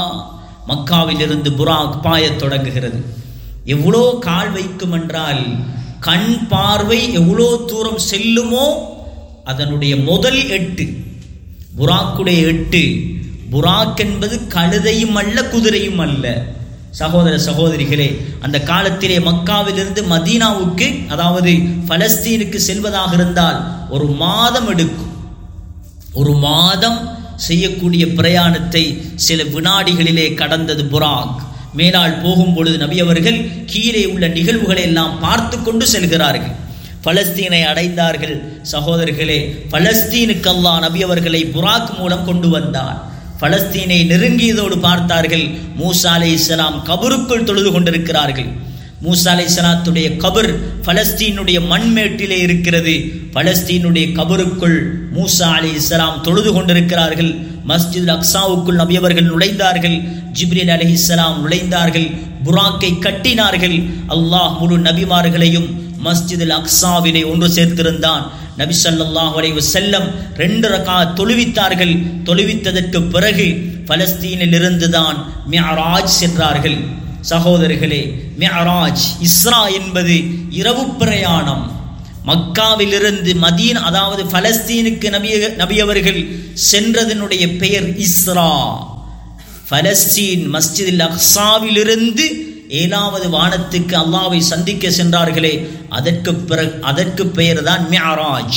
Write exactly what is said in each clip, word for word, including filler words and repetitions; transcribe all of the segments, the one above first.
மக்காவிலிருந்து புராக் பாயத் தொடங்குகிறது. எவ்வளோ கால் வைக்கும் என்றால் கண் பார்வை எவ்வளோ தூரம் செல்லுமோ அதனுடைய முதல் எட்டு புராக்குடைய எட்டு. புராக் என்பது கழுதையும் அல்ல, குதிரையும் அல்ல. சகோதர சகோதரிகளே, அந்த காலத்திலே மக்காவிலிருந்து மதீனாவுக்கு, அதாவது பலஸ்தீனுக்கு செல்வதாக இருந்தால் ஒரு மாதம் எடுக்கும். ஒரு மாதம் செய்யக்கூடிய பிரயாணத்தை சில வினாடிகளிலே கடந்தது புராக். மேலால் போகும் பொழுது நபி அவர்கள் கீழே உள்ள நிகழ்வுகளை எல்லாம் பார்த்து கொண்டு செல்கிறார்கள். பலஸ்தீனை அடைந்தார்கள். சகோதரர்களே, பலஸ்தீனுக்கு அல்லாஹ் நபி அவர்களை புராக் மூலம் கொண்டு வந்தார். பலஸ்தீனை நெருங்கியதோடு பார்த்தார்கள், மூசா அலைஹிஸ்ஸலாம் கபருக்குள் தொழுது கொண்டிருக்கிறார்கள். மூசா அலைஹிஸ்ஸலாத்துடைய கபர் பலஸ்தீனுடைய மண்மேட்டிலே இருக்கிறது. பலஸ்தீனுடைய கபருக்குள் மூசா அலைஹிஸ்ஸலாம் தொழுது கொண்டிருக்கிறார்கள். மஸ்ஜித் அக்ஸாவுக்குள் நபி அவர்கள் நுழைந்தார்கள். ஜிப்ரீல் அலைஹிஸ்ஸலாம் நுழைந்தார்கள். புராக்கை கட்டினார்கள். அல்லாஹ் முழு நபிமார்களையும் மஸ்ஜித் அக்ஸாவிலே ஒன்று சேர்த்திருந்தான். நபி ஸல்லல்லாஹு அலைஹி வஸல்லம் ரெண்டு ரகாத் தொழுவித்தார்கள். தொழுவித்ததற்கு பிறகு பலஸ்தீனில் இருந்துதான் மிஅராஜ் சென்றார்கள். சகோதரர்களே, மிஅராஜ் இஸ்ரா என்பது இரவு பிரயாணம். மக்காவிலிருந்து மதீனா, அதாவது பலஸ்தீனுக்கு நபி நபி அவர்கள் சென்றதனுடைய பெயர் இஸ்ரா. பலஸ்தீன் மஸ்ஜித் அக்ஸாவிலிருந்து ஏழாவது வானத்துக்கு அல்லாஹ்வை சந்திக்க சென்றார்களே, அதற்கு பிறகு அதற்கு பெயர் தான் மிஅராஜ்.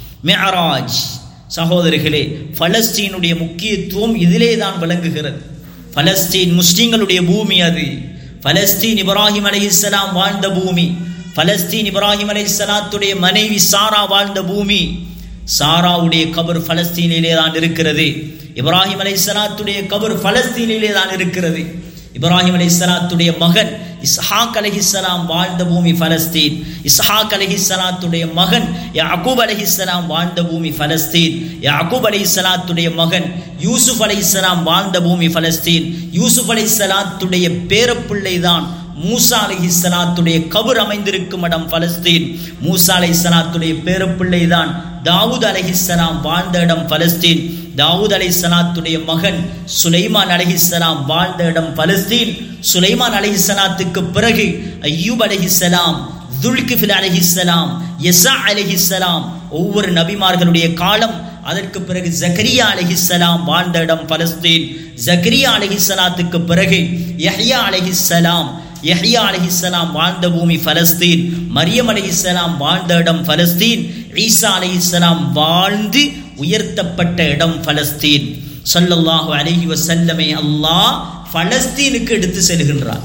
மிஅராஜ். சகோதரர்களே, பலஸ்தீனுடைய முக்கியத்துவம் இதிலே தான் விளங்குகிறது. பலஸ்தீன் முஸ்லிம்களுடைய பூமி. அது பலஸ்தீன் இப்ராஹிம் அலைஹிஸ்ஸலாம் வாழ்ந்த பூமி. பலஸ்தீன் இப்ராஹிம் அலைஹிஸ்ஸலாத்துடைய மனைவி சாரா வாழ்ந்த பூமி. சாராவுடைய கபர் பலஸ்தீனிலே தான் இருக்கிறது. இப்ராஹிம் அலைஹிஸ்ஸலாத்துடைய கபர் பலஸ்தீனிலே தான் இருக்கிறது. இப்ராஹிம் அலைஹிஸ்ஸலாத்துடைய மகன் இஸ்ஹாக் அலைஹிஸ்ஸலாம் வாழ்ந்த பூமி பலஸ்தீன். இஸ்ஹாக் அலைஹிஸ்ஸலாத்துடைய மகன் யாக்கூப் அலைஹிஸ்ஸலாம் வாழ்ந்த பூமி பலஸ்தீன். யாக்கூப் அலைஹிஸ்ஸலாத்துடைய மகன் யூசுப் அலைஹிஸ்ஸலாம் வாழ்ந்த பூமி பலஸ்தீன். யூசுப் அலைஹிஸ்ஸலாத்துடைய பேரப்பிள்ளை தான் மூசா அலைஹிஸ்ஸலாத்துடைய கபர் அமைந்திருக்கும் இடம் பலஸ்தீன். மூசா அலைஹிஸ்ஸலாத்துடைய பேரப்பிள்ளை தான் தாவூத் அலைஹிஸ்ஸலாம் வாழ்ந்த இடம் பலஸ்தீன். தாவூத் அலைஹிஸ்ஸலாத்துடைய மகன் சுலைமான் அலைஹிஸ்ஸலாம் வாழ்ந்த இடம் பலஸ்தீன். சுலைமான் அலைஹிஸ்ஸலாத்துக்கு பிறகு அய்யூப் அலைஹிஸ்ஸலாம், துல்கிஃபில் அலைஹிஸ்ஸலாம், யஸா அலைஹிஸ்ஸலாம், ஒவ்வொரு நபிமார்களுடைய காலம். அதற்கு பிறகு ஜக்கரியா அலைஹிஸ்ஸலாம் வாழ்ந்த இடம் பலஸ்தீன். ஜக்கரியா அலைஹிஸ்ஸலாத்துக்கு பிறகு யஹ்யா அலைஹிஸ்ஸலாம், யஹ்யா அலைஹிஸ்ஸலாம் வாழ்ந்த பூமி பலஸ்தீன். மரியம் அலைஹிஸ்ஸலாம் வாழ்ந்த இடம் பலஸ்தீன். ஈசா அலைஹிஸ்ஸலாம் வாழ்ந்து உயர்த்தப்பட்ட இடம் பலஸ்தீன். ஸல்லல்லாஹு அலைஹி வஸல்லமை அல்லாஹ் பலஸ்தீனுக்கு எடுத்து செல்கின்றார்.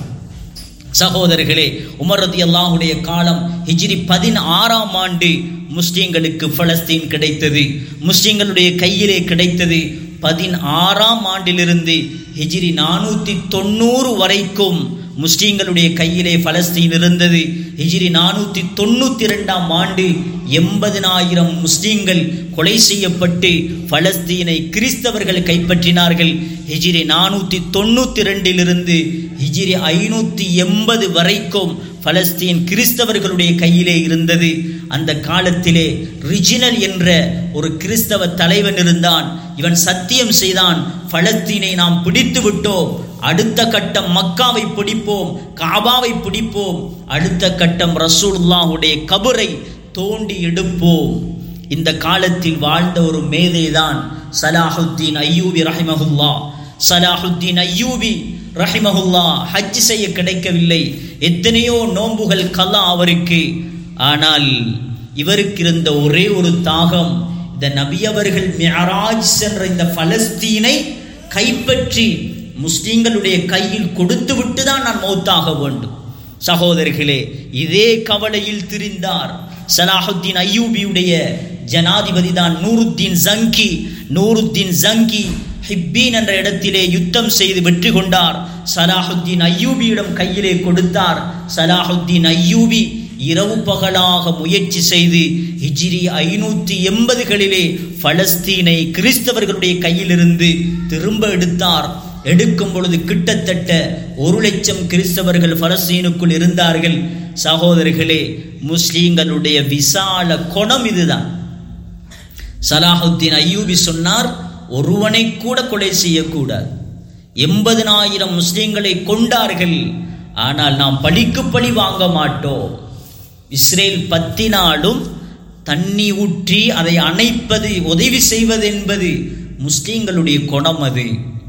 சகோதரர்களே, உமர் ரலியல்லாஹுடைய காலம் ஹிஜ்ரி பதினாறாம் ஆண்டு முஸ்லிம்களுக்கு பலஸ்தீன் கிடைத்தது. முஸ்லிம்களுடைய கையிலே கிடைத்தது. பதினாறாம் ஆண்டிலிருந்து ஹிஜ்ரி நானூற்றி தொண்ணூறு வரைக்கும் முஸ்லிம்களுடைய கையிலே பலஸ்தீன் இருந்தது. ஹிஜ்ரி நானூற்றி தொண்ணூற்றி இரண்டாம் ஆண்டு எண்பதினாயிரம் முஸ்லிம்கள் கொலை செய்யப்பட்டு பலஸ்தீனை கிறிஸ்தவர்கள் கைப்பற்றினார்கள். ஹிஜ்ரி நானூற்றி தொண்ணூற்றி ரெண்டிலிருந்து ஹிஜ்ரி ஐநூற்றி எண்பது வரைக்கும் பலஸ்தீன் கிறிஸ்தவர்களுடைய கையிலே இருந்தது. அந்த காலத்திலே ரிஜினல் என்ற ஒரு கிறிஸ்தவ தலைவன் இருந்தான். இவன் சத்தியம் செய்தான், பலஸ்தீனை நாம் பிடித்து விட்டோம், அடுத்த கட்டம் மக்காவை பிடிப்போம், காபாவை பிடிப்போம், அடுத்த கட்டம் ரசூலுல்லாஹுடைய கபரை தோண்டி எடுப்போம். இந்த காலத்தில் வாழ்ந்த ஒரு மேதைதான் சலாஹுத்தீன் அய்யூபி ரஹிமஹுல்லா. சலாஹுத்தீன் அய்யூபி ரஹிமஹுல்லா ஹஜ் செய்ய கிடைக்கவில்லை. எத்தனையோ நோன்புகள் கலா அவருக்கு. ஆனால் இவருக்கு இருந்த ஒரே ஒரு தாகம், இந்த நபி அவர்கள் மிஅராஜ் சென்ற இந்த பலஸ்தீனை கைப்பற்றி முஸ்லிம்களுடைய கையில் கொடுத்து விட்டு தான் நான் மௌத்தாக வேண்டும். சகோதரர்களே, இதே கவலையில் திரிந்தார். சலாஹுத்தீன் அய்யூபியுடைய ஜனாதிபதி தான் நூருத்தீன் ஜங்கி. நூருத்தீன் ஜங்கி ஹிப்பீன் என்ற இடத்திலே யுத்தம் செய்து வெற்றி கொண்டார். சலாஹுத்தீன் அய்யூபியிடம் கையிலே கொடுத்தார். சலாஹுத்தீன் அய்யூபி இரவு பகலாக முயற்சி செய்து ஹிஜ்ரி ஐநூற்றி எண்பதுகளிலே பலஸ்தீனை கிறிஸ்தவர்களுடைய கையிலிருந்து திரும்ப எடுத்தார். எடுக்கும் பொழுது கிட்டத்தட்ட ஒரு லட்சம் கிறிஸ்தவர்கள் பலஸ்தீனுக்குள் இருந்தார்கள். சகோதரர்களே, முஸ்லீம்களுடைய விசால குணம் இதுதான். சலாஹுத்தீன் அய்யூபி சொன்னார், ஒருவனை கூட கொலை செய்யக்கூடாது. எண்பதனாயிரம் முஸ்லிம்களை கொண்டார்கள். ஆனால் நாம் பழிக்கு பழி வாங்க மாட்டோம். இஸ்ரேல் பத்தினாலும் தண்ணி ஊற்றி அதை அணைப்பது, உதவி செய்வது என்பது முஸ்லிம்களுடைய குணம். அது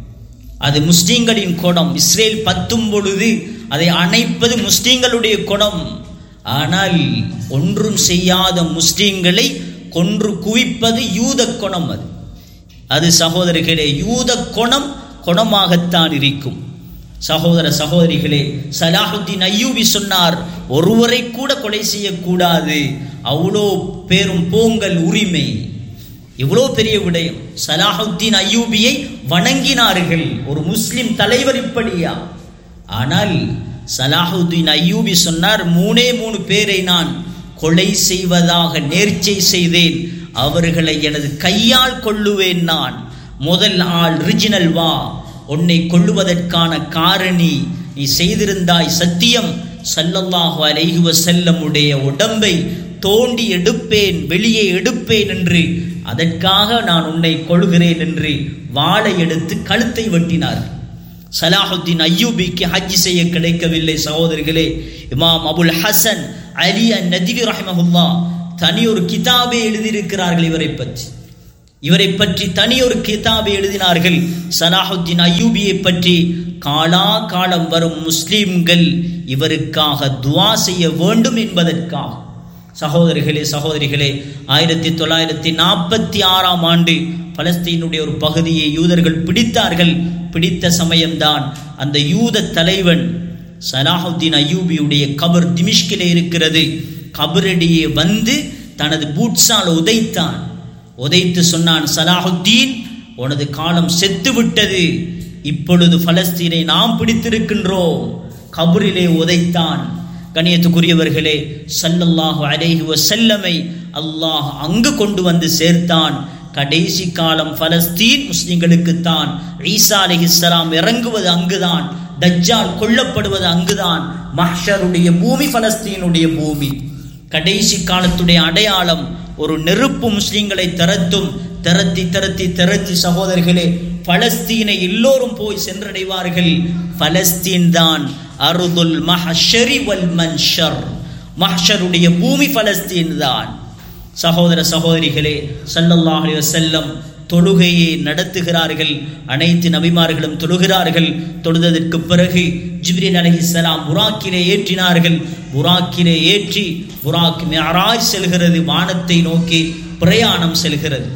அது முஸ்லிம்களின் குணம். இஸ்ரேல் பத்தும் பொழுது அதை அணைப்பது முஸ்லிம்களுடைய குணம். ஆனால் ஒன்றும் செய்யாத முஸ்லிம்களை கொன்று குவிப்பது யூத குணம். அது அது சகோதரர்களே, யூத குணம் குணமாகத்தான் இருக்கும். சகோதர சகோதரிகளே, சலாஹுத்தீன் அய்யூபி சொன்னார், ஒருவரை கூட கொலை செய்யக்கூடாது, அவ்வளோ பேரும் போங்கல் உரிமை. இவ்வளோ பெரிய விடயம். சலாஹுத்தீன் அய்யூபியை வணங்கினார்கள். ஒரு முஸ்லிம் தலைவர் இப்படியா? ஆனால் சலாஹுத்தீன் அய்யூபி சொன்னார், மூணே மூணு பேரை நான் கொலை செய்வதாக நேர்ச்சை செய்தேன், அவர்களை எனது கையால் கொல்லுவேன். நான் முதல் ஆள் ரிஜினல் வா, உன்னை கொல்லுவதற்கான காரணி நீ செய்திருந்தாய் சத்தியம், ஸல்லல்லாஹு அலைஹி வஸல்லம் உடைய உடம்பை தோண்டி எடுப்பேன், வெளியே எடுப்பேன் என்று, அதற்காக நான் உன்னை கொல்கிறேன் என்று வாளை எடுத்து கழுத்தை வெட்டினார். சலாஹுத்தீன் அய்யூபிக்கு ஹஜ் செய்ய கிடைக்கவில்லை. சகோதரர்களே, இமாம் அபுல் ஹசன் அலி அன்-நத்வி ரஹிமஹுல்லாஹ் தனியொரு கிதாபை எழுதியிருக்கிறார்கள். இவரை பற்றி இவரை பற்றி தனியொரு கிதாபை எழுதினார்கள். சலாஹுத்தீன் அய்யூபியை பற்றி காலா காலம் வரும் முஸ்லிம்கள் இவருக்காக துவா செய்ய வேண்டும் என்பதற்காக. சகோதரிகளே சகோதரிகளே ஆயிரத்தி தொள்ளாயிரத்தி நாற்பத்தி ஆறாம் ஆண்டு பலஸ்தீனுடைய ஒரு பகுதியை யூதர்கள் பிடித்தார்கள். பிடித்த சமயம்தான் அந்த யூத தலைவன் சலாஹுத்தீன் அய்யூபியுடைய கபர் திமிஷ்கிலே இருக்கிறது. கபரடியே வந்து தனது பூட்ஸால் உதைத்தான். உதைத்து சொன்னான், சலாஹுத்தீன், உனது காலம் செத்து விட்டது, இப்பொழுது பலஸ்தீனை நாம் பிடித்திருக்கின்றோம். கபரிலே உதைத்தான். கண்ணியத்துக்குரியவர்களே, ஸல்லல்லாஹு அலைஹி வஸல்லமை அல்லாஹ் அங்கு கொண்டு வந்து சேர்த்தான். கடைசி காலம் பலஸ்தீன் முஸ்லிம்களுக்குத்தான். ஈசா அலைஹிஸ்ஸலாம் இறங்குவது அங்குதான், தஜ்ஜால் கொல்லப்படுவது அங்குதான். மஹ்ஷருடைய பூமி பலஸ்தீனுடைய பூமி. கடைசி காலத்துடைய அடையாளம் ஒரு நெருப்பு முஸ்லிம்களை திரத்தும். திரத்தி திரத்தி திரத்தி சகோதரர்களே, பலஸ்தீனை எல்லோரும் போய் சென்றடைவார்கள். பலஸ்தீன் தான் அர்துல் மஹ்ஷரி வல் மன்ஷர், மஹ்ஷருடைய பூமி பலஸ்தீன் தான். சகோதர சகோதரிகளே, ஸல்லல்லாஹு அலைஹி வஸல்லம் தொழுகையை நடத்துகிறார்கள். அனைத்து நபிமார்களும் தொழுகிறார்கள். தொழுததற்கு பிறகு ஜிப்ரீல் அலைஹிஸ்ஸலாம் புராக்கிலே ஏற்றினார்கள். புராக்கிலே ஏற்றி புராக் மிஅராஜ் செல்கிறது, வானத்தை நோக்கி பிரயாணம் செல்கிறது.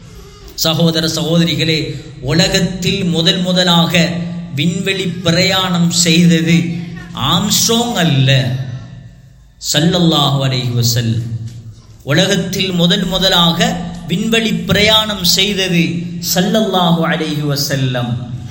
சகோதர சகோதரிகளே, உலகத்தில் முதல் முதலாக விண்வெளி பிரயாணம் செய்தது ஆம்ஸ்ட்ராங் அல்ல, ஸல்லல்லாஹு அலைஹி வஸல்லம். உலகத்தில் முதல் முதலாக விண்வெளி பிரயாணம் செய்தது ஸல்லல்லாஹு அலைஹி வஸல்லம்.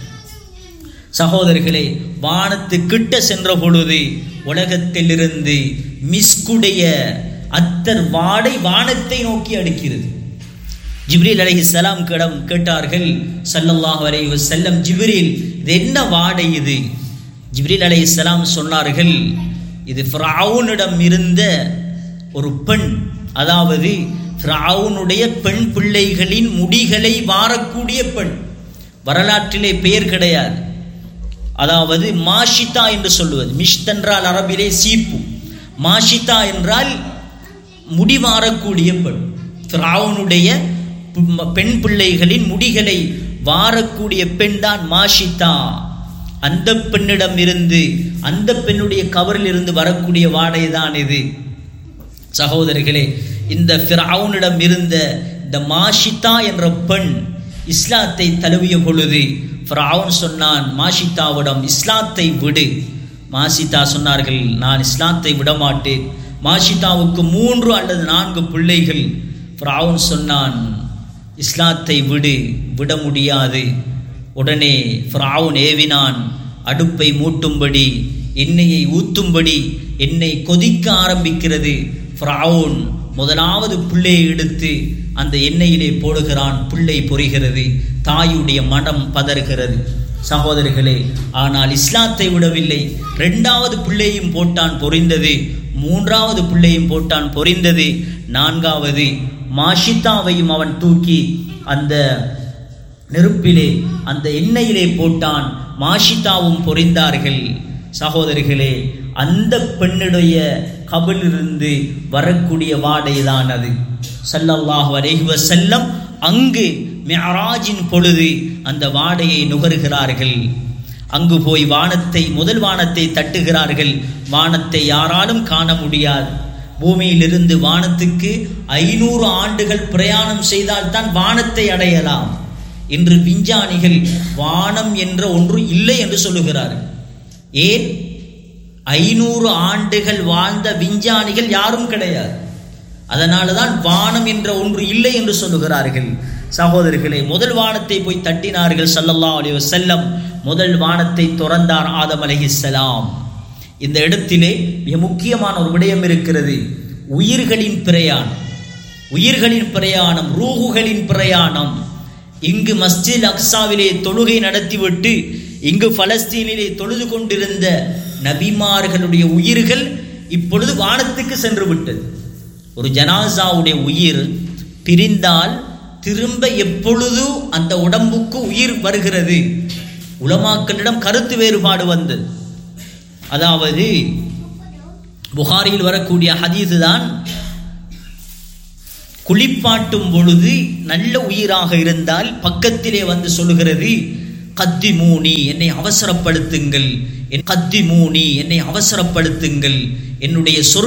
சகோதரர்களே, வானத்து கிட்ட சென்ற பொழுது உலகத்திலிருந்து மிஸ்குடைய அத்தர் வாடை வானத்தை நோக்கி அடிக்கிறது. ஜிப்ரீல் அலைஹிஸ்ஸலாம் கிடம் கேட்டார்கள் ஸல்லல்லாஹு அலைஹி வஸல்லம், ஜிப்ரீல், இது என்ன வாடை இது? ஜிப்ரீல் அலைஹிஸ்ஸலாம் சொன்னார்கள், இது ஃபிரௌனிடம் இருந்த ஒரு பெண், அதாவது ஃபிரௌனுடைய பெண் பிள்ளைகளின் முடிகளை வாரக்கூடிய பெண். வரலாற்றிலே பெயர் கிடையாது. அதாவது மாஷிதா என்று சொல்லுவது. மிஷ்த் என்றால் அரபிலே சீப்பு, மாஷிதா என்றால் முடிவாரக்கூடிய பெண். ஃபிரௌனுடைய பெண் பிள்ளைகளின் முடிகளை வாரக்கூடிய பெண் தான் மாஷிதா. அந்த பெண்ணிடம் இருந்து, அந்த பெண்ணுடைய கவரில் இருந்து வரக்கூடிய வாடை தான் இது. சகோதரிகளே, இந்த ஃபிரௌனிடம் இருந்த இந்த மாஷிதா என்ற பெண் இஸ்லாத்தை தழுவிய பொழுது ஃபிரௌன் சொன்னான் மாஷிதாவிடம், இஸ்லாத்தை விடு. மாஷிதா சொன்னார்கள், நான் இஸ்லாத்தை விட மாட்டேன். மாஷிதாவுக்கு மூன்று அல்லது நான்கு பிள்ளைகள். ஃபிரௌன் சொன்னான், இஸ்லாத்தை விடு, விட முடியாது. உடனே ஃபிரௌன் ஏவினான், அடுப்பை மூட்டும்படி, எண்ணெயை ஊற்றும்படி. எண்ணெய் கொதிக்க ஆரம்பிக்கிறது. ஃபிரௌன் முதலாவது பிள்ளையை எடுத்து அந்த எண்ணெயிலே போடுகிறான். பிள்ளை பொரிகிறது. தாயுடைய மனம் பதறுகிறது. சகோதரர்களே, ஆனால் இஸ்லாத்தை விடவில்லை. இரண்டாவது பிள்ளையும் போட்டான், பொரிந்தது. மூன்றாவது பிள்ளையும் போட்டான், பொரிந்தது. நான்காவது மாஷிதாவையும் அவன் தூக்கி அந்த நெருப்பிலே, அந்த எண்ணெயிலே போட்டான். மாஷிதாவும் பொறிந்தார்கள். சகோதரிகளே, அந்த பெண்ணுடைய கபிலிருந்து வரக்கூடிய வாடைதான் அது. ஸல்லல்லாஹு அலைஹி வஸல்லம் அங்கு மிஅராஜின் பொழுது அந்த வாடையை நுகர்கிறார்கள். அங்கு போய் வானத்தை முதல் வானத்தை தட்டுகிறார்கள். வானத்தை யாராலும் காண முடியாது. பூமியிலிருந்து வானத்துக்கு ஐநூறு ஆண்டுகள் பிரயாணம் செய்தால்தான் வானத்தை அடையலாம். இன்று விஞ்ஞானிகள் வானம் என்ற ஒன்று இல்லை என்று சொல்லுகிறார்கள். ஏன்? ஐநூறு ஆண்டுகள் வாழ்ந்த விஞ்ஞானிகள் யாரும் கிடையாது. அதனால தான் வானம் என்ற ஒன்று இல்லை என்று சொல்லுகிறார்கள். சகோதரர்களே, முதல் வானத்தை போய் தட்டினார்கள் ஸல்லல்லாஹு அலைஹி வஸல்லம். முதல் வானத்தை திறந்தார் ஆதம் அலைஹிஸ்ஸலாம். இந்த இடத்திலே மிக முக்கியமான ஒரு விடயம் இருக்கிறது. உயிர்களின் பிரயாணம், உயிர்களின் பிரயாணம், ரூஹுகளின் பிரயாணம். இங்கு மஸ்ஜித் அக்ஸாவிலே தொழுகை நடத்திவிட்டு இங்கு பலஸ்தீனிலே தொழுது கொண்டிருந்த நபிமார்களுடைய உயிர்கள் இப்பொழுது வானத்துக்கு சென்று விட்டது. ஒரு ஜனாசாவுடைய உயிர் பிரிந்தால் திரும்ப எப்பொழுது அந்த உடம்புக்கு உயிர் வருகிறது? உலமாக்களிடம் கருத்து வேறுபாடு வந்தது. அதாவது புகாரியில் வரக்கூடிய ஹதீஸ் தான், குளிப்பாட்டும் பொழுது நல்ல உயிராக இருந்தால் பக்கத்திலே வந்து சொல்லுகிறது, கத்திமூனி, என்னை அவசரப்படுத்துங்கள், என் கத்திமூனி, என்னை அவசரப்படுத்துங்கள், என்னுடைய சொர்க்க